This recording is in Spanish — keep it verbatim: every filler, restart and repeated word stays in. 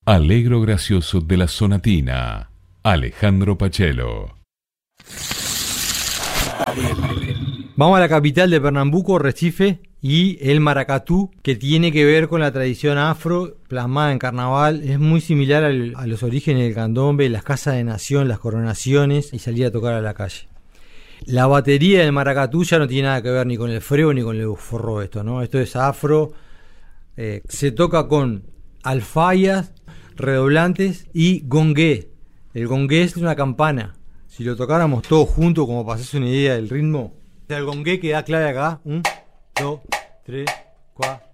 Alegro gracioso de la sonatina, Alejandro Pachelo. Vamos a la capital de Pernambuco, Recife, y el maracatú, que tiene que ver con la tradición afro plasmada en carnaval. Es muy similar al, a los orígenes del candombe, las casas de nación, las coronaciones y salir a tocar a la calle. La batería del maracatú ya no tiene nada que ver ni con el freo ni con el forró, esto, ¿no? Esto es afro, eh, se toca con alfayas, redoblantes y gongué. El gongué es una campana. Si lo tocáramos todos juntos, como para hacerse una idea del ritmo, el gongué que da clave acá, un, dos, tres, cuatro.